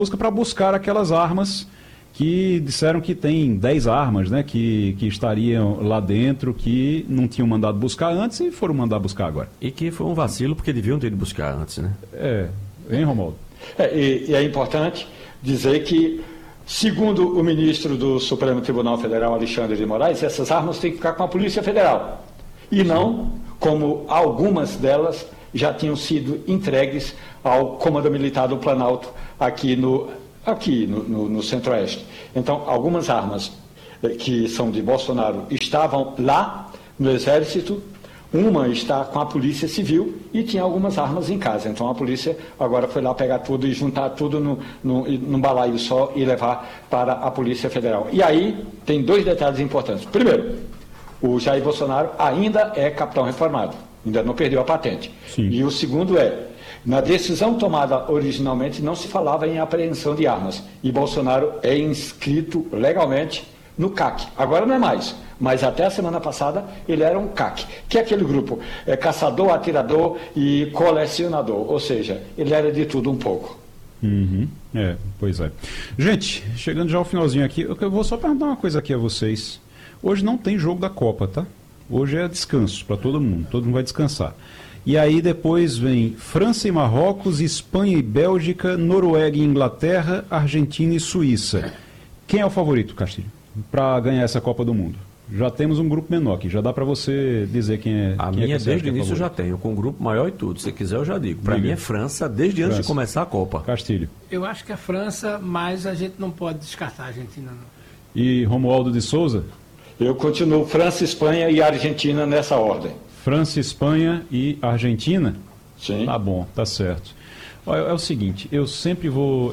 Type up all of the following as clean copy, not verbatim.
busca para buscar aquelas armas que disseram que tem 10 armas, né, que estariam lá dentro, que não tinham mandado buscar antes e foram mandar buscar agora. E que foi um vacilo, porque deviam ter ido buscar antes, né? Hein, Romualdo? E é importante dizer que, segundo o ministro do Supremo Tribunal Federal, Alexandre de Moraes, essas armas têm que ficar com a Polícia Federal. E não, como algumas delas já tinham sido entregues ao Comando Militar do Planalto aqui no Centro-Oeste. Então, algumas armas que são de Bolsonaro estavam lá no Exército, uma está com a Polícia Civil e tinha algumas armas em casa. Então, a polícia agora foi lá pegar tudo e juntar tudo num balaio só e levar para a Polícia Federal. E aí tem 2 detalhes importantes. Primeiro, o Jair Bolsonaro ainda é capitão reformado, ainda não perdeu a patente. Sim. E o segundo na decisão tomada originalmente não se falava em apreensão de armas. E Bolsonaro é inscrito legalmente no CAC. Agora não é mais, mas até a semana passada ele era um CAC, que é aquele grupo caçador, atirador e colecionador. Ou seja, ele era de tudo um pouco. Uhum. Pois é. Gente, chegando já ao finalzinho aqui, eu vou só perguntar uma coisa aqui a vocês. Hoje não tem jogo da Copa, tá? Hoje é descanso para todo mundo vai descansar. E aí depois vem França e Marrocos, Espanha e Bélgica, Noruega e Inglaterra, Argentina e Suíça. Quem é o favorito, Castilho, para ganhar essa Copa do Mundo? Já temos um grupo menor aqui, já dá para você dizer quem é. A minha desde o início eu já tenho, com um grupo maior e tudo. Se quiser eu já digo. Para mim é França, desde antes de começar a Copa. Castilho. Eu acho que é França, mas a gente não pode descartar a Argentina, não. E Romualdo de Souza? Eu continuo França, Espanha e Argentina nessa ordem. França, Espanha e Argentina? Sim. Tá bom, tá certo. Olha, é o seguinte, eu sempre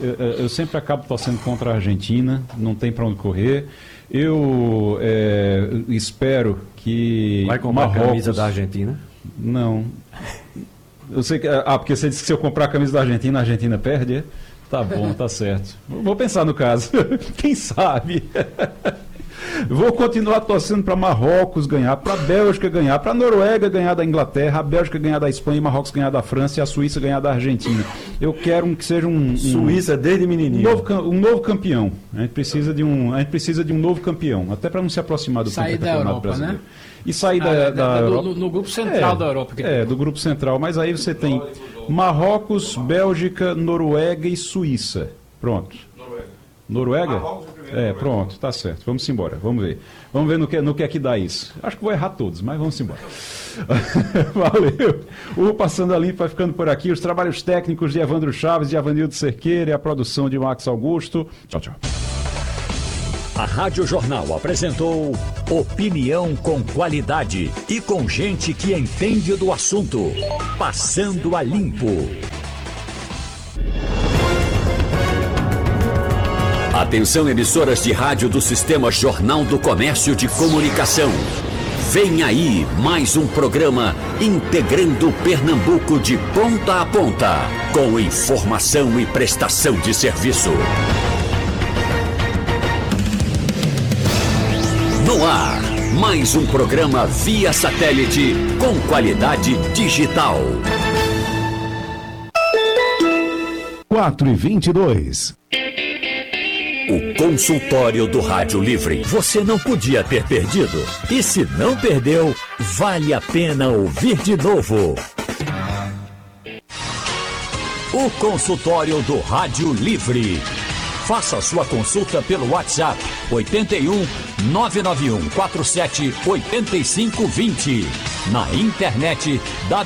acabo torcendo contra a Argentina, não tem para onde correr. Eu espero que vai comprar Marrocos... a camisa da Argentina? Não. Eu sei que... porque você disse que se eu comprar a camisa da Argentina, a Argentina perde, é? Tá bom, tá certo. Vou pensar no caso. Quem sabe? Vou continuar torcendo para Marrocos ganhar, para a Bélgica ganhar, para a Noruega ganhar da Inglaterra, a Bélgica ganhar da Espanha, Marrocos ganhar da França e a Suíça ganhar da Argentina. Eu quero que seja Suíça desde menininho. Um novo campeão. A gente precisa de um novo campeão, até para não se aproximar do campeonato brasileiro. Né? E sair da Europa. No grupo central da Europa. Do grupo central. Mas aí você tem Marrocos, Bélgica, Noruega e Suíça. Pronto. Noruega? Pronto, tá certo. Vamos embora, vamos ver. Vamos ver no que é que dá isso. Acho que vou errar todos, mas vamos embora. Valeu. O Passando a Limpo vai ficando por aqui. Os trabalhos técnicos de Evandro Chaves, de Avanildo Cerqueira e a produção de Max Augusto. Tchau, tchau. A Rádio Jornal apresentou opinião com qualidade e com gente que entende do assunto. Passando a Limpo. Atenção, emissoras de rádio do Sistema Jornal do Comércio de Comunicação. Vem aí mais um programa integrando Pernambuco de ponta a ponta, com informação e prestação de serviço. No ar, mais um programa via satélite com qualidade digital. 4h22. O consultório do Rádio Livre. Você não podia ter perdido. E se não perdeu, vale a pena ouvir de novo. O consultório do Rádio Livre. Faça sua consulta pelo WhatsApp 81 991 47 85 20. Na internet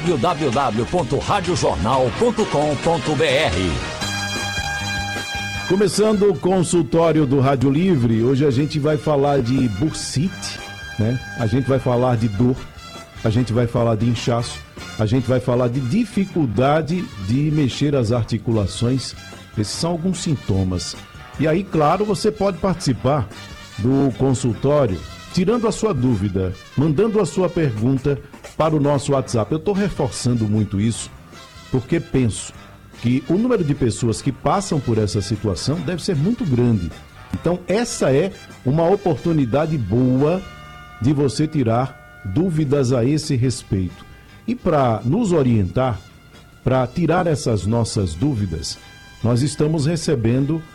www.radiojornal.com.br. Começando o consultório do Rádio Livre, hoje a gente vai falar de bursite, né? A gente vai falar de dor, a gente vai falar de inchaço, a gente vai falar de dificuldade de mexer as articulações. Esses são alguns sintomas. E aí, claro, você pode participar do consultório, tirando a sua dúvida, mandando a sua pergunta para o nosso WhatsApp. Eu estou reforçando muito isso, porque penso que o número de pessoas que passam por essa situação deve ser muito grande. Então, essa é uma oportunidade boa de você tirar dúvidas a esse respeito. E para nos orientar, para tirar essas nossas dúvidas, nós estamos recebendo